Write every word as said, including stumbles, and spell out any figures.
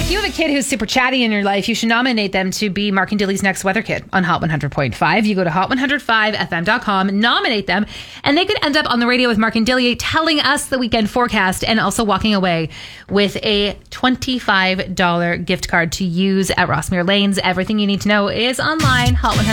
If you have a kid who's super chatty in your life, you should nominate them to be Mark and Dilly's next weather kid on Hot one hundred point five. You go to hot one hundred five f m dot com, nominate them, and they could end up on the radio with Mark and Dilly telling us the weekend forecast and also walking away with a twenty-five dollars gift card to use at Rossmere Lanes. Everything you need to know is online, hot one hundred.